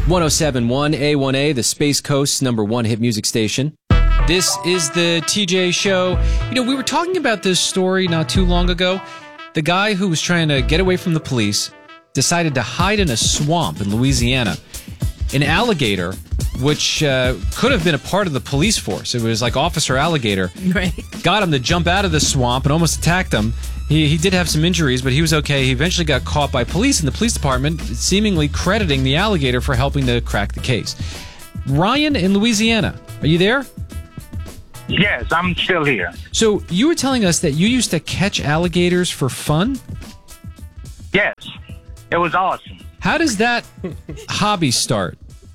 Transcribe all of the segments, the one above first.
1071 A1A, the Space Coast's #1 hit music station. This is the TJ Show. You know, we were talking about this story not too long ago. The guy who was trying to get away from the police decided to hide in a swamp in Louisiana. An alligator, which could have been a part of the police force. It was like Officer Alligator. Right. Got him to jump out of the swamp and almost attacked him. He did have some injuries, but he was okay. He eventually got caught by police in the police department, seemingly crediting the alligator for helping to crack the case. Ryan in Louisiana, are you there? Yes, I'm still here. So you were telling us that you used to catch alligators for fun? Yes, it was awesome. How does that hobby start?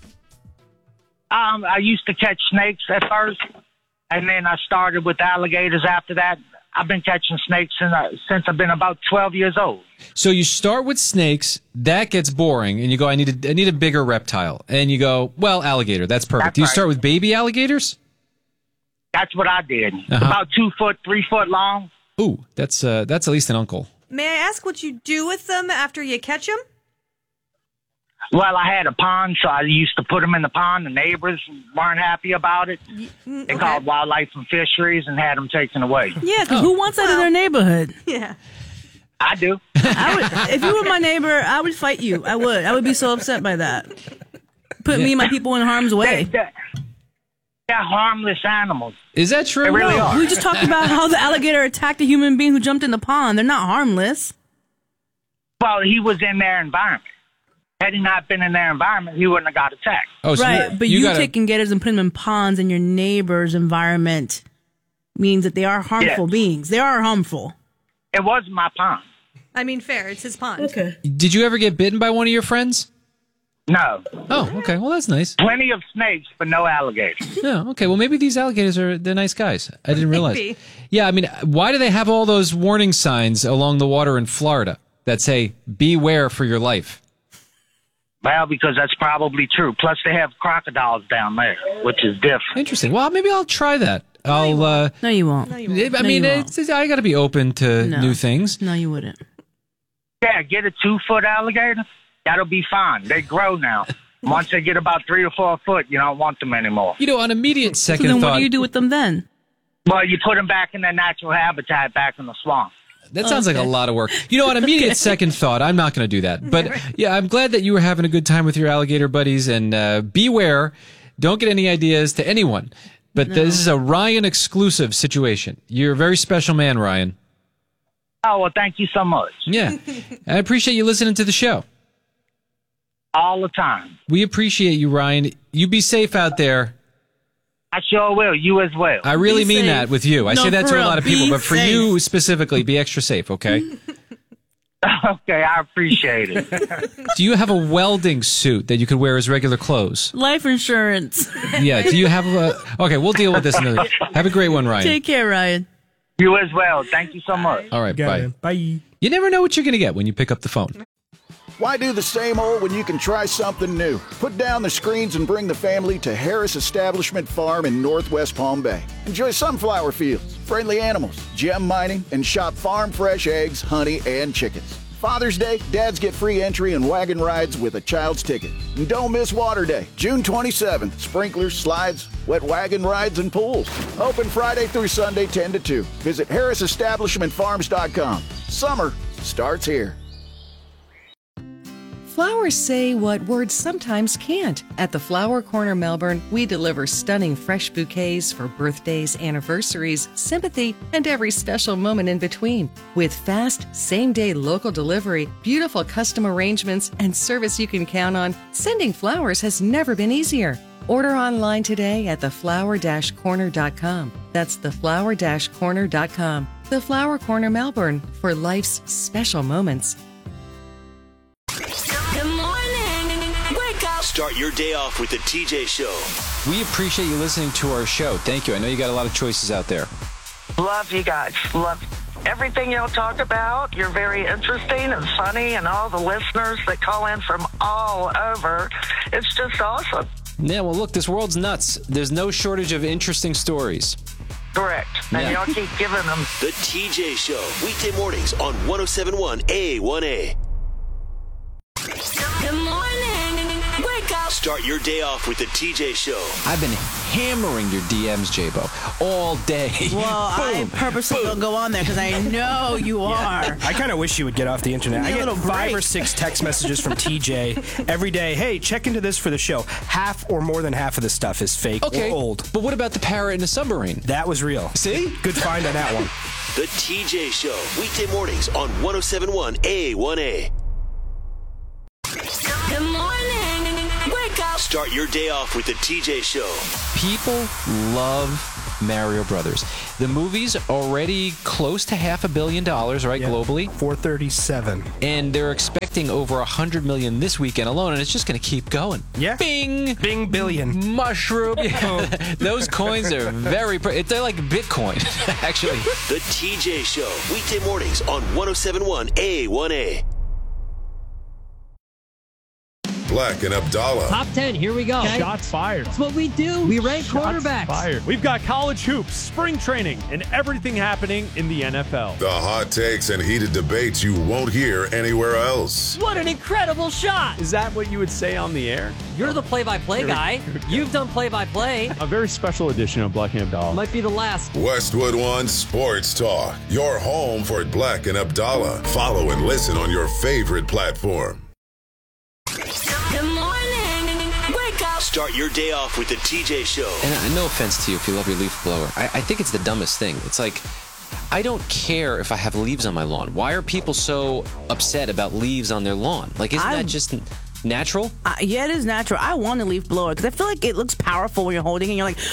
I used to catch snakes at first, and then I started with alligators after that. I've been catching snakes since I've been about 12 years old. So you start with snakes, that gets boring, and you go, I need a bigger reptile. And you go, well, alligator, that's perfect. That's Do you right. start with baby alligators? That's what I did. Uh-huh. About 2 foot, 3 foot long. Ooh, that's at least an uncle. May I ask what you do with them after you catch them? Well, I had a pond, so I used to put them in the pond. The neighbors weren't happy about it. They called Wildlife and Fisheries and had them taken away. Yeah, because who wants that in their neighborhood? Yeah. I do. If you were my neighbor, I would fight you. I would. I would be so upset by that. Put me and my people in harm's way. They're harmless animals. Is that true? They really are. We just talked about how the alligator attacked a human being who jumped in the pond. They're not harmless. Well, he was in their environment. Had he not been in their environment, he wouldn't have got attacked. Oh, so Right, but you taking gators and putting them in ponds in your neighbor's environment means that they are harmful beings. They are harmful. It was my pond. I mean, fair. It's his pond. Okay. Did you ever get bitten by one of your friends? No. Oh, okay. Well, that's nice. Plenty of snakes, but no alligators. Yeah, okay. Well, maybe these alligators they're nice guys. I didn't realize. Maybe. Yeah, I mean, why do they have all those warning signs along the water in Florida that say, beware for your life? Well, because that's probably true. Plus, they have crocodiles down there, which is different. Interesting. Well, maybe I'll try that. No, you won't. I mean, I got to be open to new things. No, you wouldn't. Yeah, get a 2 foot alligator. That'll be fine. They grow now. Once they get about 3 or 4 foot, you don't want them anymore. You know, on immediate second So then thought, what do you do with them then? Well, you put them back in their natural habitat, back in the swamp. that sounds like a lot of work. You know, on immediate second thought, I'm not going to do that. But yeah, I'm glad that you were having a good time with your alligator buddies. And beware, don't get any ideas to anyone. But this is a Ryan exclusive situation. You're a very special man, Ryan. Oh, well, thank you so much. Yeah. I appreciate you listening to the show. All the time. We appreciate you, Ryan. You be safe out there. I sure will. You as well. I really mean safe. that with you. I No, say that for to a real. lot of people, Be but for safe. you specifically, be extra safe, okay? Okay, I appreciate it. Do you have a welding suit that you could wear as regular clothes? Life insurance. Yeah. Do you have a... Okay, we'll deal with this another... Have a great one, Ryan. Take care, Ryan. You as well. Thank you so much. All right, Got bye. it. Bye. You never know what you're going to get when you pick up the phone. Why do the same old when you can try something new? Put down the screens and bring the family to Harris Establishment Farm in Northwest Palm Bay. Enjoy sunflower fields, friendly animals, gem mining, and shop farm fresh eggs, honey, and chickens. Father's Day, dads get free entry and wagon rides with a child's ticket. And don't miss Water Day, June 27th. Sprinklers, slides, wet wagon rides, and pools. Open Friday through Sunday, 10 to 2. Visit harrisestablishmentfarms.com. Summer starts here. Flowers say what words sometimes can't. At the Flower Corner Melbourne, we deliver stunning fresh bouquets for birthdays, anniversaries, sympathy, and every special moment in between. With fast, same-day local delivery, beautiful custom arrangements, and service you can count on, sending flowers has never been easier. Order online today at theflower-corner.com. That's theflower-corner.com. The Flower Corner Melbourne, for life's special moments. Good morning. Wake up. Start your day off with the TJ Show. We appreciate you listening to our show. Thank you. I know you got a lot of choices out there. Love you guys. Love everything y'all talk about. You're very interesting and funny, and all the listeners that call in from all over. It's just awesome. Yeah, well, look, this world's nuts. There's no shortage of interesting stories. Correct. And y'all keep giving them. The TJ Show. Weekday mornings on 1071 A1A. Good morning. Wake up. Start your day off with the TJ Show. I've been hammering your DMs, J-Bo, all day. Well, I purposely don't go on there because I know you are. I kind of wish you would get off the internet. I get 5 or 6 text messages from TJ every day. Hey, check into this for the show. Half or more than half of the stuff is fake or old. But what about the parrot in the submarine? That was real. See? Good find on that one. The TJ Show, weekday mornings on 107.1 A1A. Good morning. Wake up. Start your day off with the TJ Show. People love Mario Brothers. The movie's already close to $500 million, right, globally? 437. And they're expecting over 100 million this weekend alone, and it's just going to keep going. Yeah. Bing! Bing billion. Mushroom. Yeah. Those coins are very... They're like Bitcoin, actually. The TJ Show, weekday mornings on 107.1 A1A. Black and Abdallah. Top 10, here we go. Okay. Shots fired. That's what we do. We rank quarterbacks. Fired. We've got college hoops, spring training, and everything happening in the NFL. The hot takes and heated debates you won't hear anywhere else. What an incredible shot. Is that what you would say on the air? You're the play-by-play guy. You've done play-by-play. A very special edition of Black and Abdallah. Might be the last. Westwood One Sports Talk. Your home for Black and Abdallah. Follow and listen on your favorite platform. Good morning. Wake up. Start your day off with the TJ Show. And no offense to you if you love your leaf blower. I think it's the dumbest thing. It's like, I don't care if I have leaves on my lawn. Why are people so upset about leaves on their lawn? Like, isn't that just natural? Yeah, it is natural. I want a leaf blower because I feel like it looks powerful when you're holding it and you're like...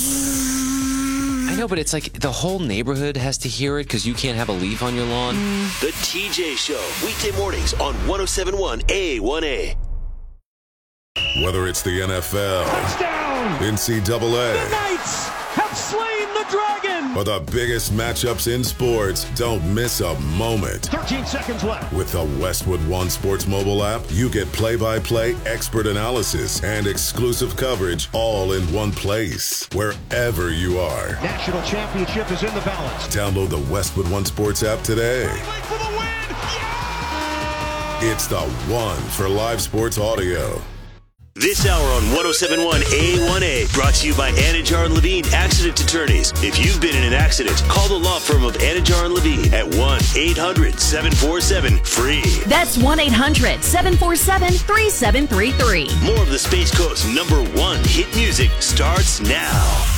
I know, but it's like the whole neighborhood has to hear it because you can't have a leaf on your lawn. The TJ Show, weekday mornings on 107.1 A1A. Whether it's the NFL, touchdown, NCAA, the Knights have slain the dragon, or the biggest matchups in sports, don't miss a moment. 13 seconds left. With the Westwood One Sports mobile app, you get play-by-play, expert analysis, and exclusive coverage all in one place, wherever you are. National championship is in the balance. Download the Westwood One Sports app today. For the win. Yeah! It's the one for live sports audio. This hour on 107.1 A1A, brought to you by Anajar and Levine Accident Attorneys. If you've been in an accident, call the law firm of Anajar and Levine at 1-800-747-FREE. That's 1-800-747-3733. More of the Space Coast's #1 hit music starts now.